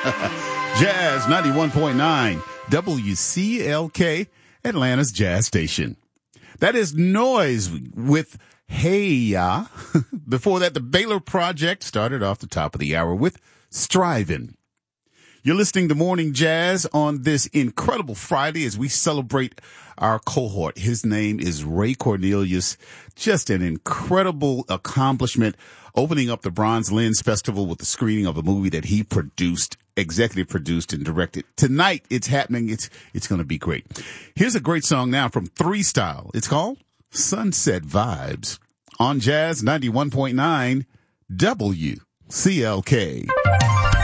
Jazz 91.9 WCLK, Atlanta's Jazz Station. That is Noise with Hey Ya. Before that, the Baylor Project started off the top of the hour with Strivin'. You're listening to Morning Jazz on this incredible Friday as we celebrate our cohort. His name is Ray Cornelius. Just an incredible accomplishment, opening up the Bronze Lens Festival with the screening of a movie that he produced, executive produced and directed. Tonight, it's happening. It's going to be great. Here's a great song now from Three Style. It's called Sunset Vibes on Jazz 91.9 WCLK.